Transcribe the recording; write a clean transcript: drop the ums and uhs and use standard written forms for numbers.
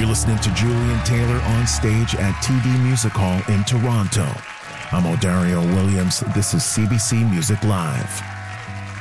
You're listening to Julian Taylor on stage at TD Music Hall in Toronto. I'm Odario Williams. This is CBC Music Live.